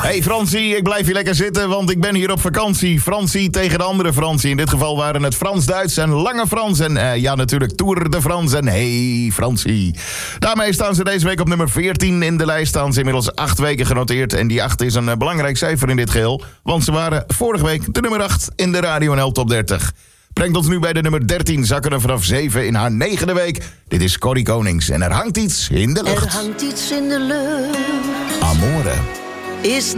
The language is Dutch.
Hey Fransie, ik blijf hier lekker zitten, want ik ben hier op vakantie. Fransie tegen de andere Fransie. In dit geval waren het Frans-Duits en Lange Frans. En ja, natuurlijk Tour de France en hey Fransie. Daarmee staan ze deze week op nummer 14 in de lijst. Staan ze inmiddels 8 weken genoteerd. En die 8 is een belangrijk cijfer in dit geheel. Want ze waren vorige week de nummer 8 in de Radio NL Top 30. Brengt ons nu bij de nummer 13, zakken er vanaf 7 in haar 9e week. Dit is Corrie Konings en er hangt iets in de lucht. Er hangt iets in de lucht. Amore. Is